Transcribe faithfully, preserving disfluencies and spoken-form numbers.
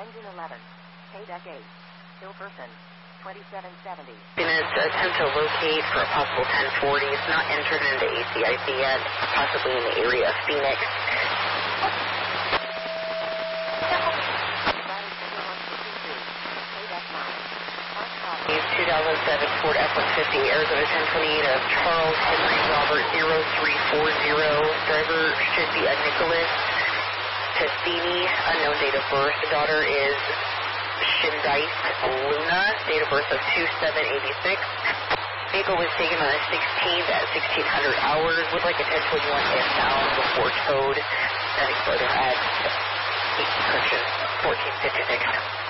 Engine eleven. K-Deck eight. Still person. twenty-seven seventy. Units attempt to locate for a possible ten forty. It's not entered into A C I C yet. Possibly in the area of Phoenix. two thousand seven Ford F one fifty, Arizona ten twenty-eight of Charles Henry Robert zero three four zero. Driver should be a Nicholas Testini, unknown date of birth. The daughter is Shindice Luna, date of birth of two seven eighty-six. Vehicle was taken on the sixteenth at sixteen hundred hours. Would like a ten twenty-one inbound before towed. Nothing further at correction fourteen fifty-six.